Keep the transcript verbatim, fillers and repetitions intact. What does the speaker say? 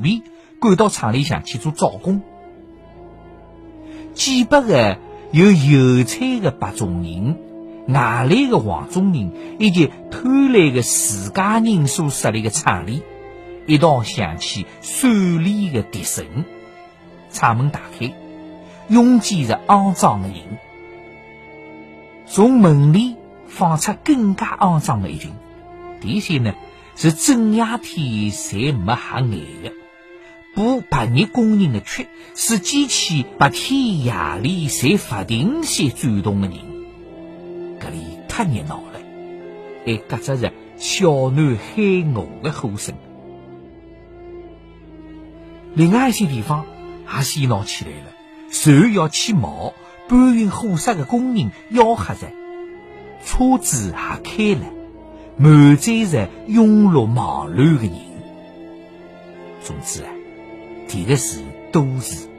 备赶到厂里向去做招工。几百个有油彩的白种人、外来的黄种人以及偷来的自家人所设立的厂里，一道响起爽利的笛声。厂门打开，拥挤着肮脏的人，从门里放出更加肮脏的一群。这些呢是整夜天侪没瞎眼的，补白日工人的缺，使机器白天夜里侪不停歇转动的人。搿里太热闹了，还夹杂着小囡喊饿的呼声。另外一些地方也热闹起来了，船要起锚，搬运货色的工人吆喝着，车子也开了，满载着庸碌忙乱的人。总之啊，这个是都市。